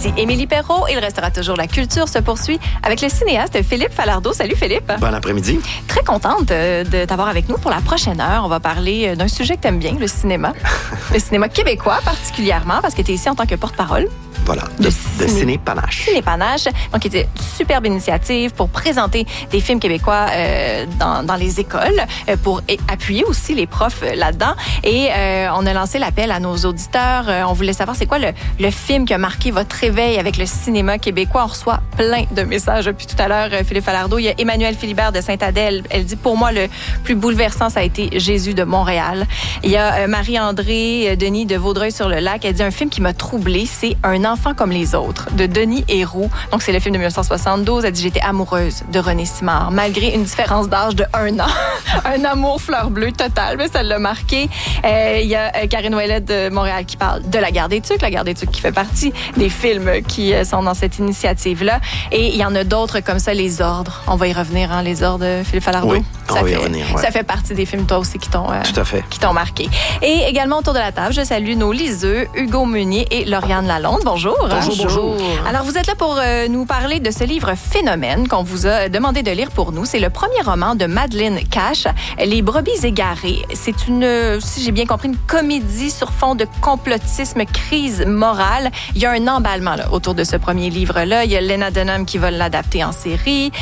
Ici Émilie Perrault. Il restera toujours la culture se poursuit avec le cinéaste Philippe Falardeau. Salut Philippe. Bon après-midi. Très contente de t'avoir avec nous pour la prochaine heure. On va parler d'un sujet que tu aimes bien, le cinéma. Le cinéma québécois particulièrement, parce que tu es ici en tant que porte-parole. Voilà, de Cinépanache. Cinépanache, donc qui était une superbe initiative pour présenter des films québécois dans les écoles, pour appuyer aussi les profs là-dedans. Et on a lancé l'appel à nos auditeurs. On voulait savoir c'est quoi le film qui a marqué votre réveil avec le cinéma québécois. On reçoit plein de messages depuis tout à l'heure, Philippe Falardeau. Il y a Emmanuelle Philibert de Sainte-Adèle. Elle dit, pour moi, le plus bouleversant, ça a été Jésus de Montréal. Il y a Marie-André Denis de Vaudreuil-sur-le-Lac. Elle dit, un film qui m'a troublée, c'est Un enfant comme les autres, de Denis Héroux. Donc, c'est le film de 1972. Elle dit, j'étais amoureuse de René Simard, malgré une différence d'âge de 1 an. Un amour fleur bleue total, mais ça l'a marqué. Il y a Karine Ouellet de Montréal qui parle de La Guerre des Tucs. La Guerre des Tucs qui fait partie des films qui sont dans cette initiative-là. Et il y en a d'autres comme ça, Les Ordres. On va y revenir, hein, Les Ordres, Philippe Falardeau. Oui, on va y revenir. Ouais. Ça fait partie des films, toi aussi, qui t'ont marqué. Et également, autour de la table, je salue nos liseux, Hugo Meunier et Lauriane Lalonde. Bonjour. Bonjour. Alors, vous êtes là pour nous parler de ce livre Phénomène qu'on vous a demandé de lire pour nous. C'est le premier roman de Madeleine Cash, Les brebis égarées. C'est une, si j'ai bien compris, une comédie sur fond de complotisme, crise morale. Il y a un emballement là, autour de ce premier livre-là. Il y a Lena Dunham qui va l'adapter en série.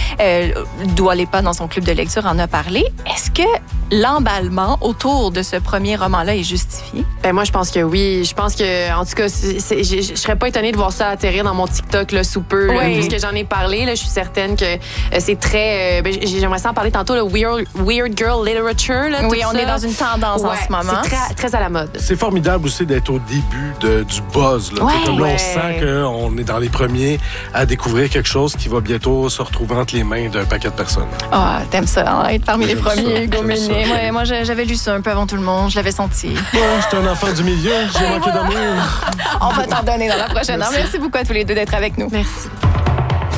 Dua Lipa, dans son club de lecture, en a parlé. Est-ce que l'emballement autour de ce premier roman-là est justifié? Ben moi, je pense que oui. Je pense que, en tout cas, je serais pas étonnée de voir ça atterrir dans mon TikTok là, sous peu. Là, puisque j'en ai parlé, là, je suis certaine que c'est très... j'aimerais ça en parler tantôt, le weird girl literature. Là, oui, on ça. est dans une tendance en ce moment. C'est très, très à la mode. C'est formidable aussi d'être au début du buzz. Là. Comme là, on sent qu'on est dans les premiers à découvrir quelque chose qui va bientôt se retrouver entre les mains d'un paquet de personnes. Ah, t'aimes ça, hein, être parmi les premiers, ça, Hugo Meunier. Moi, j'avais lu ça un peu avant tout le monde. Je l'avais senti. J'étais un enfant du milieu. J'ai manqué d'amour. On va t'en donner dans la prochaine heure. Merci beaucoup à tous les deux d'être avec nous. Merci.